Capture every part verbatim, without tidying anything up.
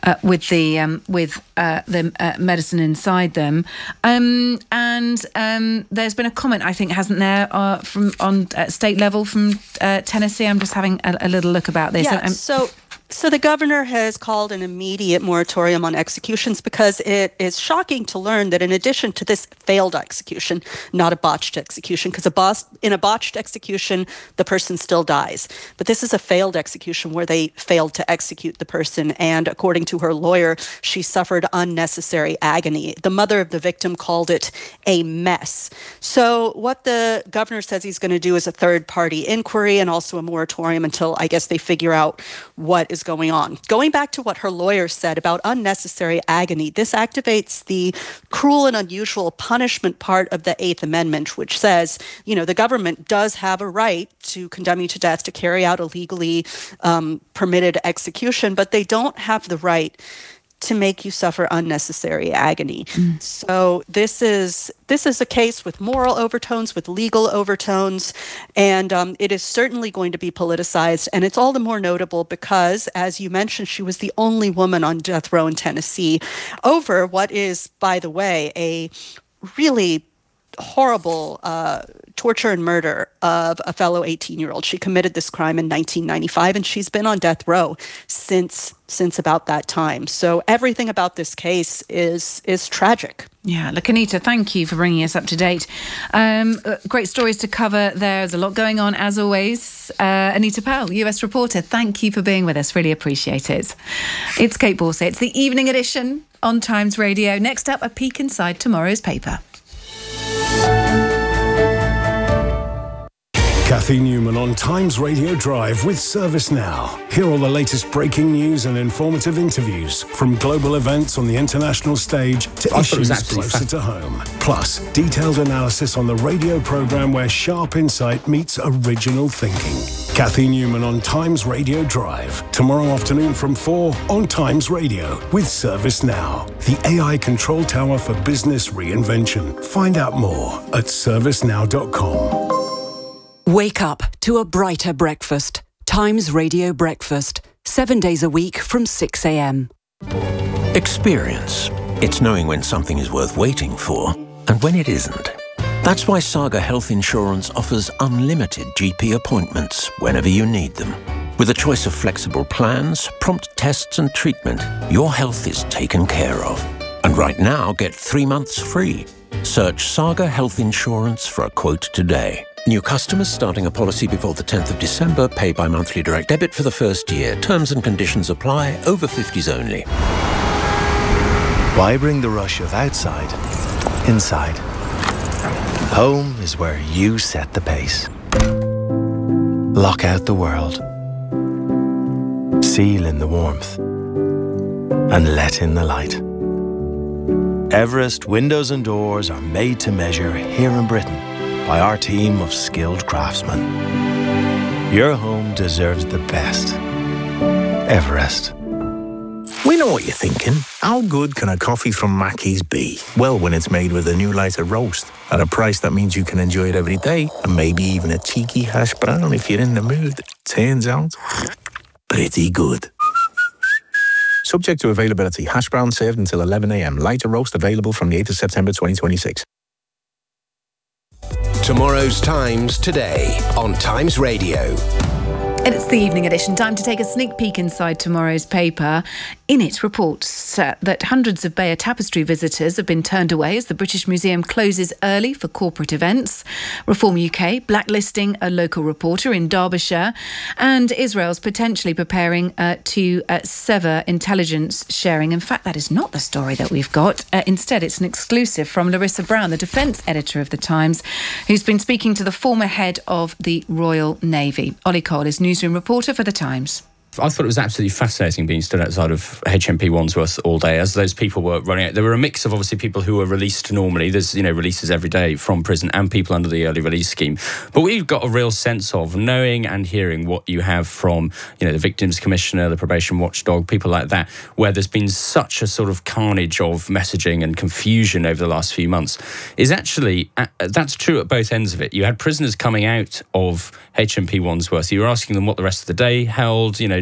uh, with the um, with uh, the uh, medicine inside them. Um, and um, there's been a comment, I think, hasn't there, uh, from on uh, state level from uh, Tennessee. I'm just having a, a little look about this. Yeah, um, so... So the governor has called an immediate moratorium on executions because it is shocking to learn that in addition to this failed execution, not a botched execution, because a bos- in a botched execution, the person still dies. But this is a failed execution where they failed to execute the person. And according to her lawyer, she suffered unnecessary agony. The mother of the victim called it a mess. So what the governor says he's going to do is a third-party inquiry and also a moratorium until, I guess, they figure out what is going on. Going back to what her lawyer said about unnecessary agony, this activates the cruel and unusual punishment part of the Eighth Amendment, which says, you know, the government does have a right to condemn you to death, to carry out a legally um, permitted execution, but they don't have the right to make you suffer unnecessary agony. Mm. So this is this is a case with moral overtones, with legal overtones, and um, it is certainly going to be politicized. And it's all the more notable because, as you mentioned, she was the only woman on death row in Tennessee over what is, by the way, a really horrible uh, torture and murder of a fellow eighteen-year-old. She committed this crime in nineteen ninety-five, and she's been on death row since since about that time. So everything about this case is is tragic. Yeah, look, Anita, thank you for bringing us up to date. Um, great stories to cover there. There's a lot going on, as always. Uh, Anita Powell, U S reporter, thank you for being with us. Really appreciate it. It's Kate Borsay. It's the evening edition on Times Radio. Next up, a peek inside tomorrow's paper. Cathy Newman on Times Radio Drive with ServiceNow. Hear all the latest breaking news and informative interviews from global events on the international stage to I issues closer fa- to home. Plus, detailed analysis on the radio programme where sharp insight meets original thinking. Cathy Newman on Times Radio Drive. Tomorrow afternoon from four on Times Radio with ServiceNow, the A I control tower for business reinvention. Find out more at service now dot com. Wake up to a brighter breakfast. Times Radio Breakfast. Seven days a week from six a.m. Experience. It's knowing when something is worth waiting for and when it isn't. That's why Saga Health Insurance offers unlimited G P appointments whenever you need them. With a choice of flexible plans, prompt tests and treatment, your health is taken care of. And right now, get three months free. Search Saga Health Insurance for a quote today. New customers starting a policy before the tenth of December pay by monthly direct debit for the first year. Terms and conditions apply. Over fifties only. Why bring the rush of outside inside? Home is where you set the pace. Lock out the world. Seal in the warmth. And let in the light. Everest windows and doors are made to measure here in Britain by our team of skilled craftsmen. Your home deserves the best. Everest. We know what you're thinking. How good can a coffee from Mackey's be? Well, when it's made with a new lighter roast at a price that means you can enjoy it every day, and maybe even a cheeky hash brown if you're in the mood. Turns out, pretty good. Subject to availability. Hash brown served until eleven a.m. Lighter roast available from the eighth of September twenty twenty-six. Tomorrow's Times today on Times Radio. And it's the evening edition. Time to take a sneak peek inside tomorrow's paper. In it reports uh, that hundreds of Beyer Tapestry visitors have been turned away as the British Museum closes early for corporate events. Reform U K blacklisting a local reporter in Derbyshire. And Israel's potentially preparing uh, to uh, sever intelligence sharing. In fact, that is not the story that we've got. Uh, instead, it's an exclusive from Larissa Brown, the defence editor of The Times, who's been speaking to the former head of the Royal Navy. Ollie Cole is newsroom reporter for The Times. I thought it was absolutely fascinating being stood outside of H M P Wandsworth all day as those people were running out. There were a mix of obviously people who were released normally. There's, you know, releases every day from prison and people under the early release scheme. But we've got a real sense of knowing and hearing what you have from, you know, the Victims Commissioner, the Probation Watchdog, people like that, where there's been such a sort of carnage of messaging and confusion over the last few months, is actually, uh, that's true at both ends of it. You had prisoners coming out of H M P Wandsworth. You were asking them what the rest of the day held, you know,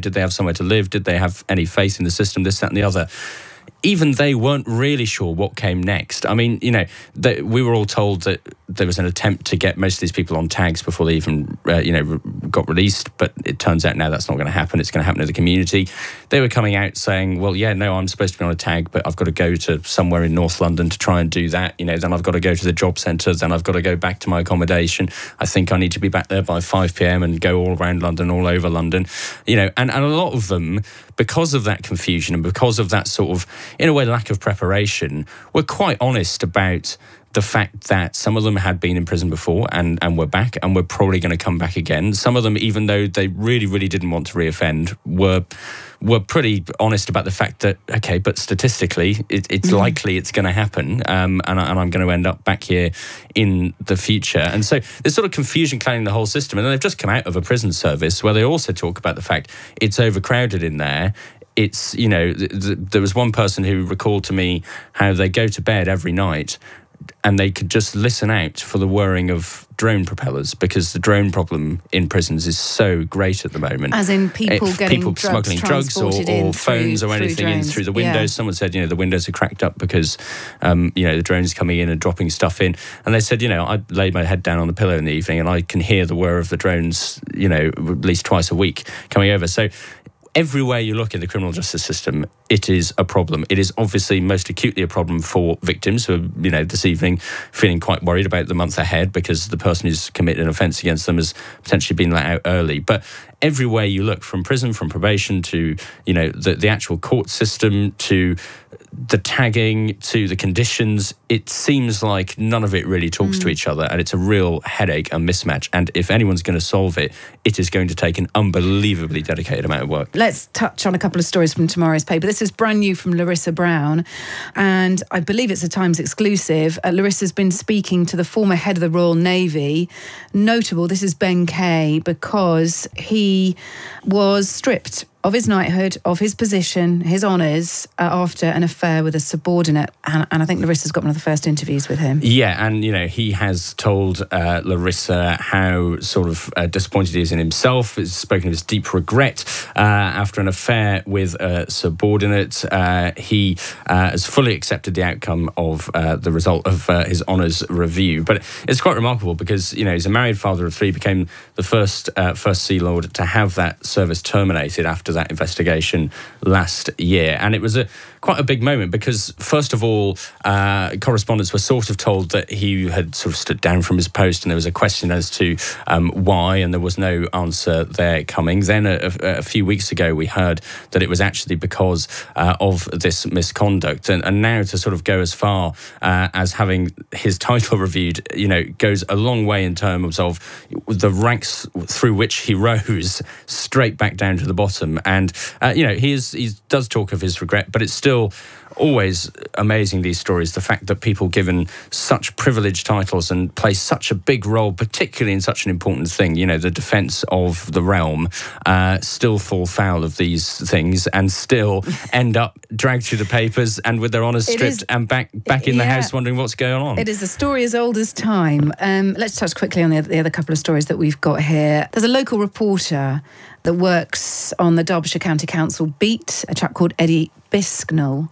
did they have somewhere to live? Did they have any faith in the system? This, that, and the other. Even they weren't really sure what came next. I mean, you know, they, we were all told that there was an attempt to get most of these people on tags before they even, uh, you know, re- got released. But it turns out now that's not going to happen. It's going to happen to the community. They were coming out saying, well, yeah, no, I'm supposed to be on a tag, but I've got to go to somewhere in North London to try and do that. You know, then I've got to go to the job centre. Then I've got to go back to my accommodation. I think I need to be back there by five p.m. and go all around London, all over London. You know, and, and a lot of them, because of that confusion and because of that sort of, in a way, lack of preparation, were quite honest about the fact that some of them had been in prison before and, and were back and were probably going to come back again. Some of them, even though they really, really didn't want to reoffend, were were pretty honest about the fact that, okay, but statistically, it, it's mm. likely it's going to happen, um, and, I, and I'm going to end up back here in the future. And so there's sort of confusion clouding the whole system. And then they've just come out of a prison service where they also talk about the fact it's overcrowded in there. It's, you know, th- th- there was one person who recalled to me how they go to bed every night and they could just listen out for the whirring of drone propellers because the drone problem in prisons is so great at the moment. As in people if getting people drugs smuggling drugs or, or phones through, or anything through in through the windows. Yeah. Someone said, you know, the windows are cracked up because, um, you know, the drones coming in and dropping stuff in. And they said, you know, I laid my head down on the pillow in the evening and I can hear the whir of the drones, you know, at least twice a week coming over. So everywhere you look in the criminal justice system, it is a problem. It is obviously most acutely a problem for victims who are, you know, this evening feeling quite worried about the month ahead because the person who's committed an offence against them has potentially been let out early. But everywhere you look, from prison, from probation to, you know, the, the actual court system to the tagging to the conditions, it seems like none of it really talks mm. to each other, and it's a real headache and mismatch. And if anyone's going to solve it, it is going to take an unbelievably dedicated amount of work. Let's touch on a couple of stories from tomorrow's paper. This is brand new from Larissa Brown, and I believe it's a Times exclusive. Uh, Larissa's been speaking to the former head of the Royal Navy. Notable, this is Ben Kay, because he was stripped of his knighthood, of his position, his honours, uh, after an affair with a subordinate. And, and I think Larissa's got one of the first interviews with him. Yeah, and, you know, he has told uh, Larissa how sort of uh, disappointed he is in himself. He's spoken of his deep regret uh, after an affair with a subordinate. Uh, he uh, has fully accepted the outcome of uh, the result of uh, his honours review. But it's quite remarkable because, you know, he's a married father of three, became the first uh, First Sea Lord to have that service terminated after that investigation last year. And it was a quite a big moment because, first of all, uh, correspondents were sort of told that he had sort of stood down from his post and there was a question as to um, why, and there was no answer there coming. Then a, a, a few weeks ago we heard that it was actually because uh, of this misconduct, and, and now to sort of go as far uh, as having his title reviewed, you know, goes a long way in terms of the ranks through which he rose straight back down to the bottom. And, uh, you know, he, is, he does talk of his regret, but it's still always amazing, these stories, the fact that people given such privileged titles and play such a big role, particularly in such an important thing, you know, the defence of the realm, uh, still fall foul of these things and still end up dragged through the papers and with their honours stripped is, and back back in yeah, the house wondering what's going on. It is a story as old as time. Um, let's touch quickly on the, the other couple of stories that we've got here. There's a local reporter that works on the Derbyshire County Council beat, a chap called Eddie Bisknell.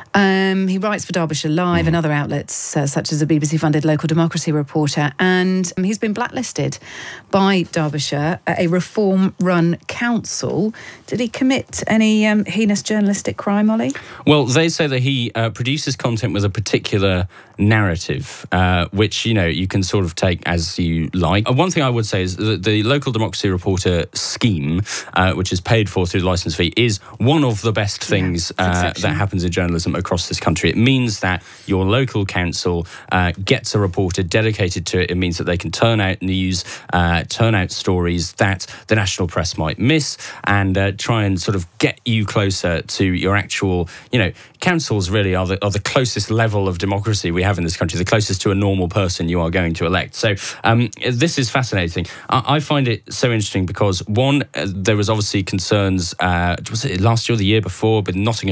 Um, he writes for Derbyshire Live mm. and other outlets, uh, such as a B B C-funded local democracy reporter, and um, he's been blacklisted by Derbyshire, a reform-run council. Did he commit any um, heinous journalistic crime, Ollie? Well, they say that he uh, produces content with a particular narrative, uh, which, you know, you can sort of take as you like. Uh, one thing I would say is that the local democracy reporter scheme, uh, which is paid for through the licence fee, is one of the best things yeah, uh, that happens in journalism across this country. It means that your local council uh, gets a reporter dedicated to it. It means that they can turn out news, uh, turn out stories that the national press might miss, and uh, try and sort of get you closer to your actual, you know, councils really are the, are the closest level of democracy we have in this country, the closest to a normal person you are going to elect. So um, this is fascinating. I, I find it so interesting because, one, uh, there was obviously concerns, uh, was it last year or the year before, with Nottingham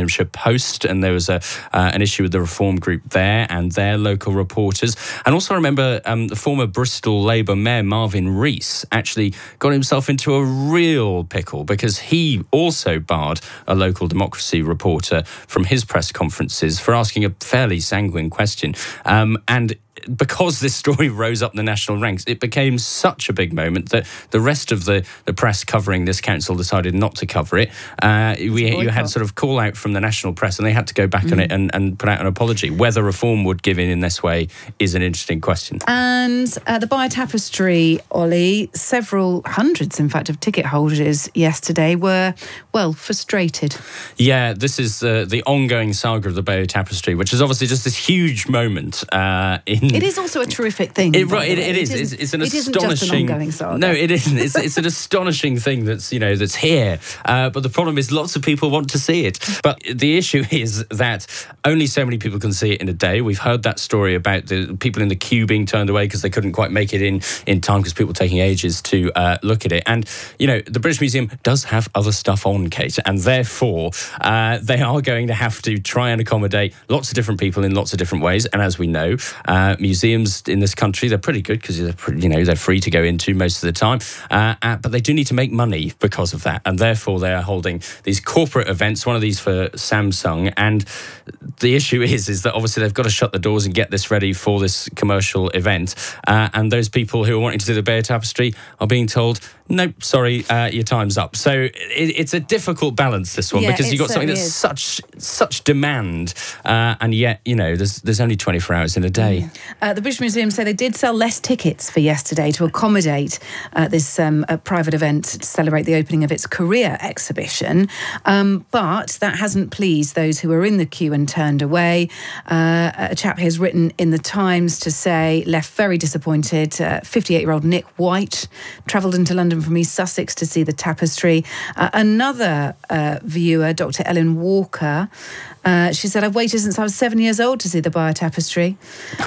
Nottinghamshire Post, and there was a uh, an issue with the Reform Group there and their local reporters. And also I remember um, the former Bristol Labour Mayor Marvin Rees actually got himself into a real pickle because he also barred a local democracy reporter from his press conferences for asking a fairly sanguine question. Um, and because this story rose up the national ranks, it became such a big moment that the rest of the, the press covering this council decided not to cover it. Uh, we you had sort of call out from the national press, and they had to go back mm. on it and, and put out an apology. Whether Reform would give in in this way is an interesting question. And uh, the Buyer Tapestry, Ollie, several hundreds, in fact, of ticket holders yesterday were, well, frustrated. Yeah, this is uh, the ongoing saga of the Buyer Tapestry, which is obviously just this huge moment uh, in... It is also a terrific thing. It, right, it, it is. It it's, it's an it astonishing. Isn't just an ongoing saga. No, it isn't. It's, it's an astonishing thing that's you know that's here. Uh, but the problem is, lots of people want to see it. But the issue is that only so many people can see it in a day. We've heard that story about the people in the queue being turned away because they couldn't quite make it in in time because people were taking ages to uh, look at it. And you know, the British Museum does have other stuff on, Kate, and therefore uh, they are going to have to try and accommodate lots of different people in lots of different ways. And as we know, uh, museums in this country, they're pretty good because they're, you know, they're free to go into most of the time, uh, uh, but they do need to make money because of that, and therefore they are holding these corporate events, one of these for Samsung, and the issue is is that obviously they've got to shut the doors and get this ready for this commercial event, uh, and those people who are wanting to do the Buyer Tapestry are being told, no, sorry, uh, your time's up. So it, it's a difficult balance, this one, yeah, because you've got something that's is. such such demand, uh, and yet, you know, there's there's only twenty-four hours in a day. Mm. Uh, the British Museum say they did sell less tickets for yesterday to accommodate uh, this um, uh, private event to celebrate the opening of its career exhibition, um, but that hasn't pleased those who were in the queue and turned away. Uh, a chap has written in the Times to say, left very disappointed. Uh, fifty-eight-year-old Nick White travelled into London from East Sussex to see the tapestry. Uh, another uh, viewer, Doctor Ellen Walker, uh, she said, I've waited since I was seven years old to see the Buyer Tapestry.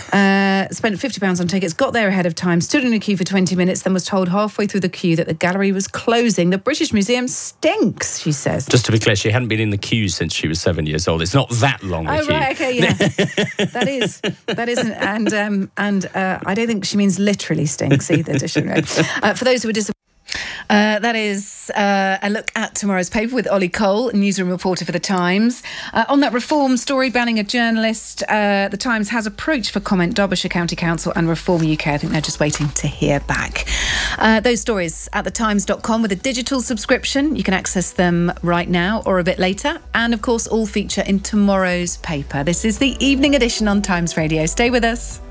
Uh, spent fifty pounds on tickets, got there ahead of time, stood in a queue for twenty minutes, then was told halfway through the queue that the gallery was closing. The British Museum stinks, she says. Just to be clear, she hadn't been in the queue since she was seven years old. It's not that long a oh, queue. Right, okay, yeah. that is. That isn't. And, um, and uh, I don't think she means literally stinks either, does she? Uh, for those who were disappointed, Uh, that is uh, a look at tomorrow's paper with Ollie Cole, newsroom reporter for The Times. Uh, on that Reform story banning a journalist, uh, The Times has approached for comment Derbyshire County Council and Reform U K. I think they're just waiting to hear back. Uh, those stories at the times dot com with a digital subscription. You can access them right now or a bit later. And, of course, all feature in tomorrow's paper. This is the evening edition on Times Radio. Stay with us.